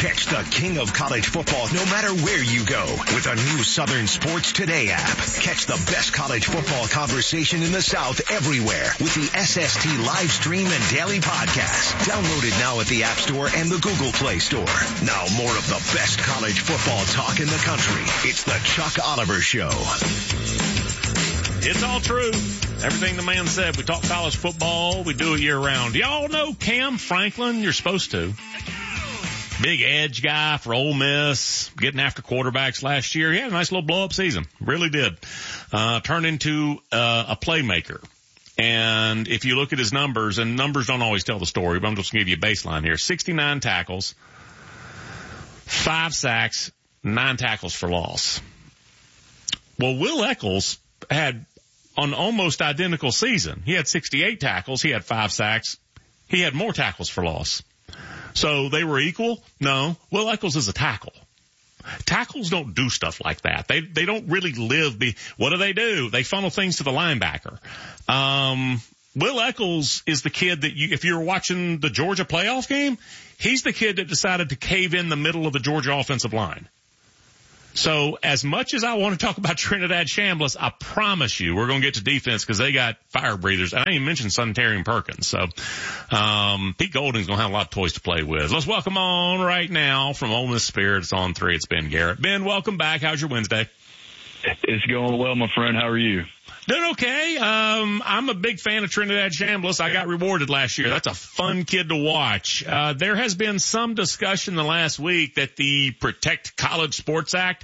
Catch the king of college football no matter where you go with a new Southern Sports Today app. Catch the best college football conversation in the South everywhere with the SST live stream and daily podcast. Download it now at the App Store and the Google Play Store. Now more of the best college football talk in the country. It's the Chuck Oliver Show. It's all true. Everything the man said. We talk college football. We do it year round. Y'all know Cam Franklin? You're supposed to. Big edge guy for Ole Miss, getting after quarterbacks last year. He had a nice little blow-up season. Really did. Turned into a playmaker. And if you look at his numbers, and numbers don't always tell the story, but I'm just going to give you a baseline here. 69 tackles, 5 sacks, 9 tackles for loss. Well, Will Eccles had an almost identical season. He had 68 tackles. He had 5 sacks. He had more tackles for loss. So they were equal? No. Will Eccles is a tackle. Tackles don't do stuff like that. They don't really live what do? They funnel things to the linebacker. Will Eccles is the kid that if you're watching the Georgia playoff game, he's the kid that decided to cave in the middle of the Georgia offensive line. So as much as I want to talk about Trinidad Chambliss, I promise you we're going to get to defense because they got fire breathers. I didn't even mention Suntarian Perkins. So Pete Golding's going to have a lot of toys to play with. Let's welcome on right now from Ole Miss Spirits on 3. It's Ben Garrett. Ben, welcome back. How's your Wednesday? It's going well, my friend. How are you? Doing okay. I'm a big fan of Trinidad Chambliss. I got rewarded last year. That's a fun kid to watch. There has been some discussion the last week that the Protect College Sports Act,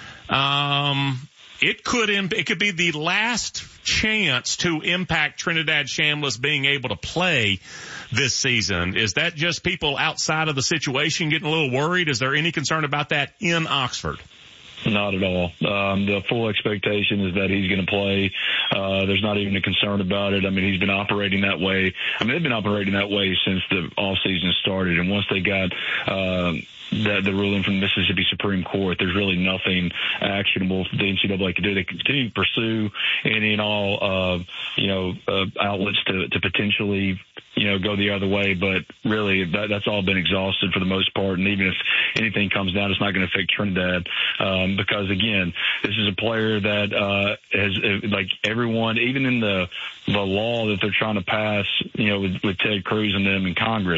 it could be the last chance to impact Trinidad Chambliss being able to play this season. Is that just people outside of the situation getting a little worried? Is there any concern about that in Oxford? Not at all. The full expectation is that he's going to play. There's not even a concern about it. I mean, he's been operating that way. They've been operating that way since the off season started. And once they got, the ruling from the Mississippi Supreme Court, there's really nothing actionable for the NCAA to do. They continue to pursue any and all, outlets to potentially, go the other way. But really, that's all been exhausted for the most part. And even if anything comes down, it's not going to affect Trinidad. Because again, this is a player that, has, like everyone, even in the law that they're trying to pass, with Ted Cruz and them in Congress,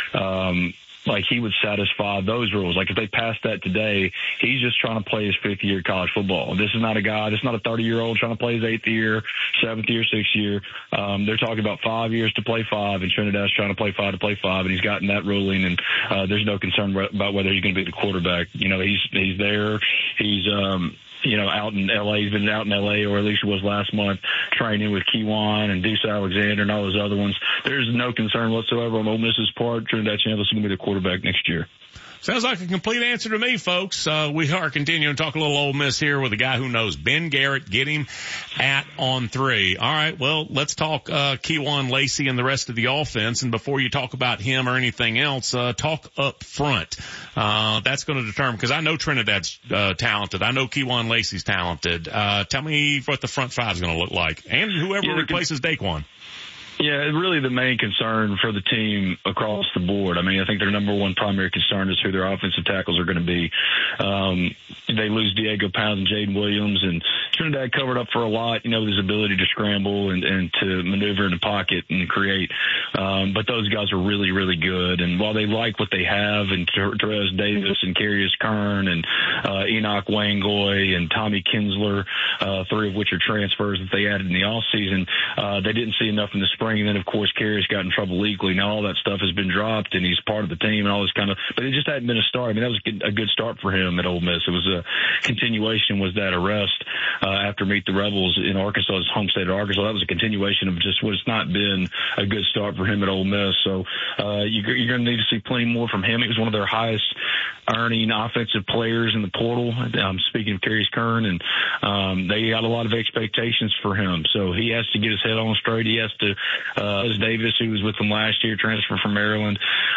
like he would satisfy those rules. Like if they passed that today, he's just trying to play his 5th year college football. This is not a 30-year-old trying to play his 8th year, 7th year, 6th year. They're talking about 5 years to play 5, and Trinidad's trying to play 5 to play 5, and he's gotten that ruling, and there's no concern about whether he's going to be the quarterback. He's there. He's out in L.A. He's been out in L.A., or at least he was last month, training with Kewan and Deuce Alexander and all those other ones. There's no concern whatsoever on Ole Miss's part. Trinidad Chambliss is going to be the quarterback next year. Sounds like a complete answer to me, folks. We are continuing to talk a little Ole Miss here with a guy who knows. Ben Garrett, get him at On 3. All right, well, let's talk Kewan Lacey and the rest of the offense. And before you talk about him or anything else, talk up front. That's going to determine, because I know Trinidad's talented. I know Kewan Lacey's talented. Tell me what the front five is going to look like, and whoever replaces Daquan. Yeah, really the main concern for the team across the board. I think their number one primary concern is who their offensive tackles are going to be. They lose Diego Pounds and Jaden Williams, and Trinidad covered up for a lot, with his ability to scramble and to maneuver in the pocket and create. But those guys are really, really good. And while they like what they have, and Therese Davis and Carius Kern and Enoch Wangoy and Tommy Kinsler, 3 of which are transfers that they added in the offseason, they didn't see enough in the spring. And then, of course, Carius got in trouble legally. Now all that stuff has been dropped, and he's part of the team and all this kind of – but it just hadn't been a start. That was a good start for him at Ole Miss. It was a continuation, was that arrest after Meet the Rebels in Arkansas, his home state of Arkansas. That was a continuation of just what's not been a good start for him at Ole Miss. So you're going to need to see plenty more from him. He was one of their highest earning offensive players in the portal. Speaking of Carius Kern, and they got a lot of expectations for him. So he has to get his head on straight. He has to Davis, who was with them last year, transferred from Maryland.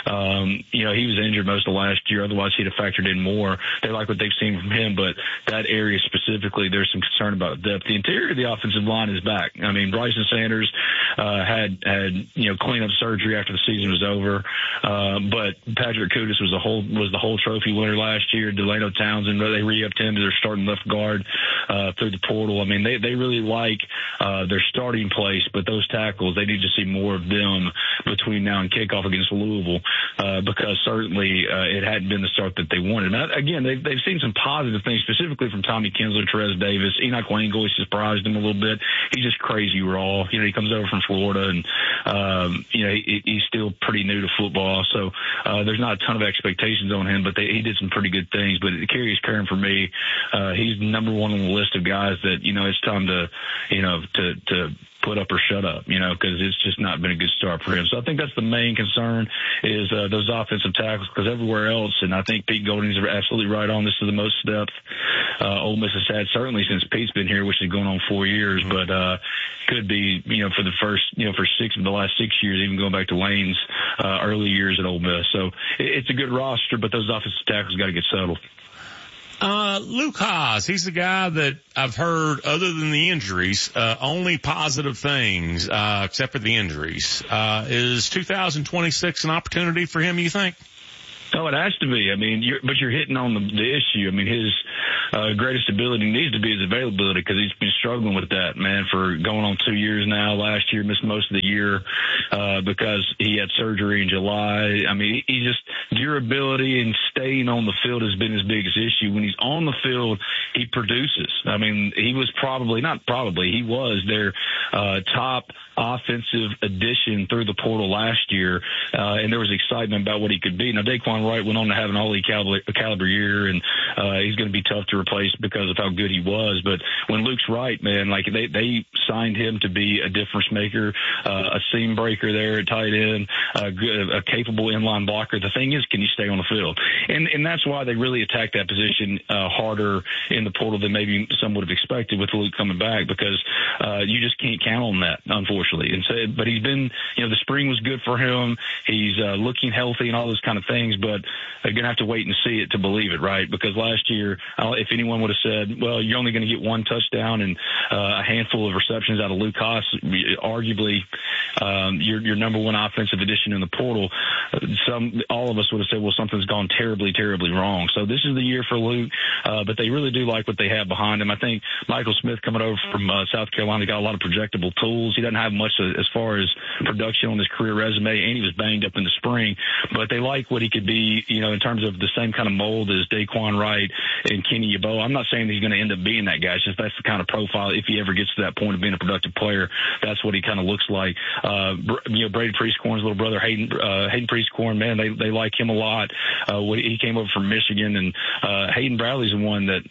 He was injured most of last year. Otherwise, he'd have factored in more. They like what they've seen from him, but that area specifically, there's some concern about depth. The interior of the offensive line is back. I mean, Bryson Sanders had cleanup surgery after the season was over, but Patrick Kudus was the whole trophy winner last year. Delano Townsend, they re-upped him to their starting left guard through the portal. I mean, they really like their starting place, but those tackles, they need to see more of them between now and kickoff against Louisville, because certainly it hadn't been the start that they wanted. Now, again, they've seen some positive things, specifically from Tommy Kinsler, Trez Davis. Enoch Wangoy surprised him a little bit. He's just crazy raw. He comes over from Florida, and he's still pretty new to football, so there's not a ton of expectations on him, but he did some pretty good things. But Curious Karen, for me, he's number one on the list of guys that it's time to put up or shut up, because it's just not been a good start for him. So I think that's the main concern is those offensive tackles, because everywhere else, and I think Pete Golding's absolutely right on, this is the most depth Ole Miss has had certainly since Pete's been here, which is going on 4 years, but could be, for the first, for the last 6 years, even going back to Lane's early years at Ole Miss. So it's a good roster, but those offensive tackles got to get settled. Luke Haas, he's the guy that I've heard, other than the injuries, only positive things, except for the injuries. Is 2026 an opportunity for him, you think? Oh, it has to be. I mean, you're hitting on the issue. I mean, his greatest ability needs to be his availability, because he's been struggling with that, man, for going on 2 years now. Last year, missed most of the year because he had surgery in July. I mean, he just durability and staying on the field has been his biggest issue. When he's on the field, he produces. I mean, he was he was their top offensive addition through the portal last year, and there was excitement about what he could be. Now, Daquan Wright went on to have an all-league caliber year, and he's going to be tough to replace because of how good he was. But when Luke's right, man, like they signed him to be a difference maker, a seam breaker there at tight end, a capable inline blocker. The thing is, can you stay on the field? And that's why they really attacked that position harder in the portal than maybe some would have expected with Luke coming back, because you just can't count on that, unfortunately. And so, but he's been, the spring was good for him. He's looking healthy and all those kind of things, but they're going to have to wait and see it to believe it, right? Because last year, if anyone would have said, well, you're only going to get one touchdown and a handful of receptions out of Luke Haas, arguably your number one offensive addition in the portal, all of us would have said, well, something's gone terribly, terribly wrong. So this is the year for Luke, but they really do like what they have behind him. I think Michael Smith coming over from South Carolina got a lot of projectable tools. He doesn't have much as far as production on his career resume, and he was banged up in the spring, but they like what he could be, in terms of the same kind of mold as Daquan Wright and Kenny Yeboah. I'm not saying he's going to end up being that guy. It's just that's the kind of profile, if he ever gets to that point of being a productive player, that's what he kind of looks like. Brady Priestcorn's little brother, Hayden Priestcorn, man, they like him a lot. He came over from Michigan, and Hayden Bradley's the one that,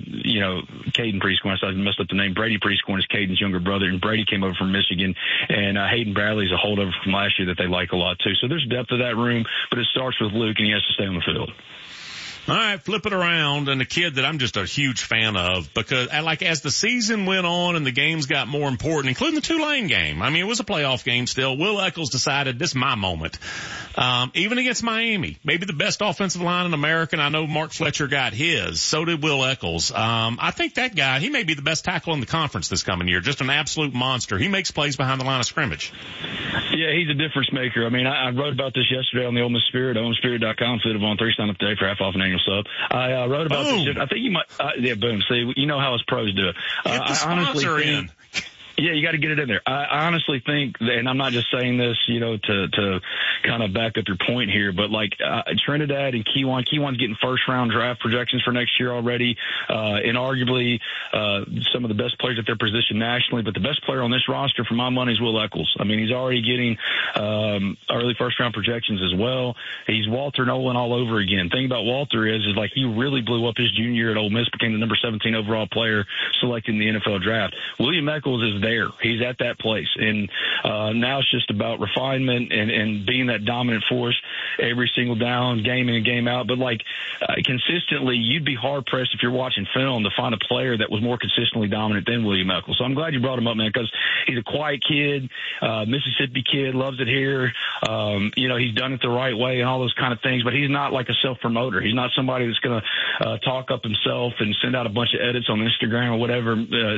Caden Priestcorn, I messed up the name. Brady Priestcorn is Caden's younger brother, and Brady came over from Michigan, and Hayden Bradley's a holdover from last year that they like a lot too. So there's depth to that room, but it starts with Luke, and he has to stay on the field. All right, flip it around, and a kid that I'm just a huge fan of, because as the season went on and the games got more important, including the Tulane game, I mean, it was a playoff game still, Will Eccles decided this is my moment. Even against Miami, maybe the best offensive line in America, and I know Mark Fletcher got his. So did Will Eccles. I think that guy, he may be the best tackle in the conference this coming year, just an absolute monster. He makes plays behind the line of scrimmage. Yeah, he's a difference maker. I mean, I wrote about this yesterday on the Ole Miss Spirit, OleMissSpirit.com, Fit on 3 sign up today for half off an annual sub. I wrote about this. I think you might, boom. See, you know how us pros do it. Get the sponsor in. Yeah, you got to get it in there. I honestly think, and I'm not just saying this, to kind of back up your point here, but Trinidad and Keywan's getting first round draft projections for next year already, and arguably some of the best players at their position nationally. But the best player on this roster, for my money, is Will Eccles. I mean, he's already getting early first round projections as well. He's Walter Nolan all over again. The thing about Walter is he really blew up his junior year at Ole Miss, became the number 17 overall player selected in the NFL draft. William Eccles is there. He's at that place. And now it's just about refinement and being that dominant force every single down, game in and game out. But, consistently, you'd be hard-pressed if you're watching film to find a player that was more consistently dominant than William Eccles. So I'm glad you brought him up, man, because he's a quiet kid, Mississippi kid, loves it here. He's done it the right way and all those kind of things, but he's not like a self-promoter. He's not somebody that's going to talk up himself and send out a bunch of edits on Instagram or whatever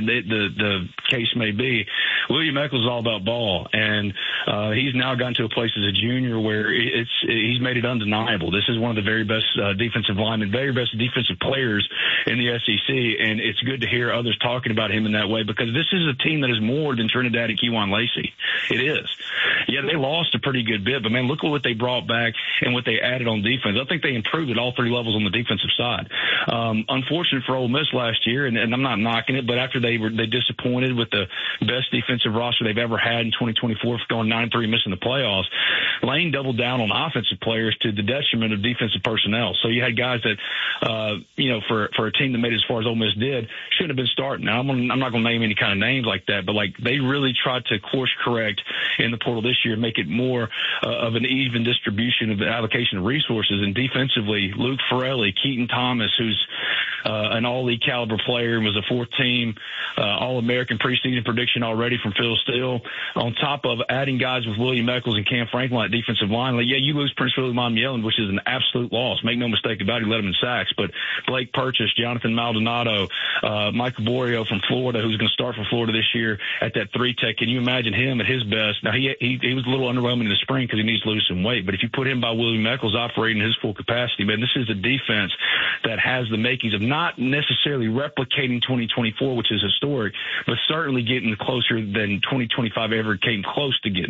the case may be. William Eccles is all about ball, and he's now gotten to a place as a junior where he's made it undeniable. This is one of the very best defensive linemen, very best defensive players in the SEC, and it's good to hear others talking about him in that way, because this is a team that is more than Trinidad and Kewan Lacey. It is. Yeah, they lost a pretty good bit, but, man, look at what they brought back and what they added on defense. I think they improved at all three levels on the defensive side. Unfortunate for Ole Miss last year, and I'm not knocking it, but after they disappointed with the best defensive roster they've ever had in 2024, going 9-3, missing the playoffs, Lane doubled down on offensive players to the detriment of defensive personnel. So you had guys that, for a team that made it as far as Ole Miss did, shouldn't have been starting. Now, I'm not going to name any kind of names like that, but they really tried to course correct in the portal this year and make it more of an even distribution of the allocation of resources. And defensively, Luke Farrelly, Keaton Thomas, who's an all-league caliber player and was a fourth-team All-American preseason prediction already from Phil Steele, on top of adding guys with William Eccles and Cam Franklin at defensive line. You lose Prince Willie Mamiellan, which is an absolute loss. Make no mistake about it, he led him in sacks. But Blake Purchase, Jonathan Maldonado, Michael Borio from Florida, who's going to start for Florida this year at that 3-tech. Can you imagine him at his best? Now, he was a little underwhelming in the spring because he needs to lose some weight. But if you put him by William Eccles operating his full capacity, man, this is a defense that has the makings of not necessarily replicating 2024, which is historic, but certainly getting closer than 2025 ever came close to getting.